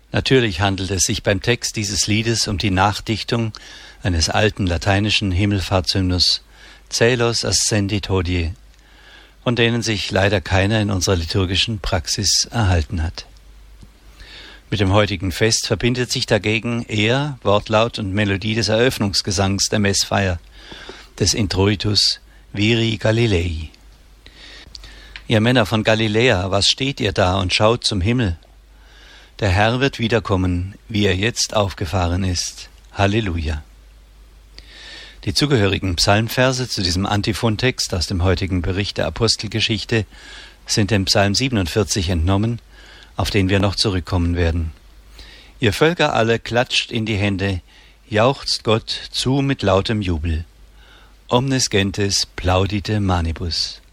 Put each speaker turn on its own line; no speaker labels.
Natürlich handelt es sich beim Text dieses Liedes um die Nachdichtung eines alten lateinischen Himmelfahrtshymnus Caelos ascendit hodie, von denen sich leider keiner in unserer liturgischen Praxis erhalten hat. Mit dem heutigen Fest verbindet sich dagegen eher Wortlaut und Melodie des Eröffnungsgesangs der Messfeier, des Introitus Viri Galilei. Ihr Männer von Galiläa, was steht ihr da und schaut zum Himmel? Der Herr wird wiederkommen, wie er jetzt aufgefahren ist. Halleluja. Die zugehörigen Psalmverse zu diesem Antiphontext aus dem heutigen Bericht der Apostelgeschichte sind dem Psalm 47 entnommen, auf den wir noch zurückkommen werden. Ihr Völker alle klatscht in die Hände, jauchzt Gott zu mit lautem Jubel. Omnes gentes plaudite manibus.